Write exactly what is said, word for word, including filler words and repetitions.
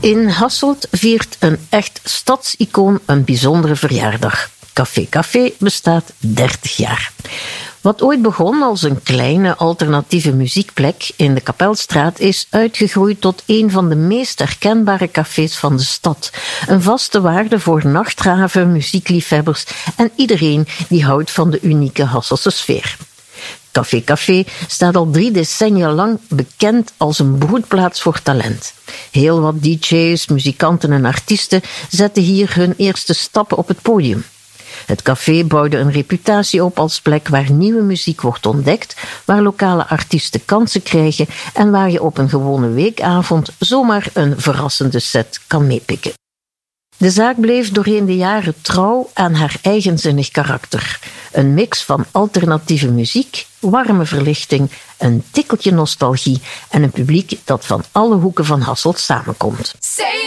In Hasselt viert een echt stadsicoon een bijzondere verjaardag. Café Café bestaat dertig jaar. Wat ooit begon als een kleine alternatieve muziekplek in de Kapelstraat is uitgegroeid tot een van de meest herkenbare cafés van de stad. Een vaste waarde voor nachtraven, muziekliefhebbers en iedereen die houdt van de unieke Hasselse sfeer. Café Café staat al drie decennia lang bekend als een broedplaats voor talent. Heel wat D J's, muzikanten en artiesten zetten hier hun eerste stappen op het podium. Het café bouwde een reputatie op als plek waar nieuwe muziek wordt ontdekt, waar lokale artiesten kansen krijgen en waar je op een gewone weekavond zomaar een verrassende set kan meepikken. De zaak bleef doorheen de jaren trouw aan haar eigenzinnig karakter. Een mix van alternatieve muziek, warme verlichting, een tikkeltje nostalgie en een publiek dat van alle hoeken van Hasselt samenkomt.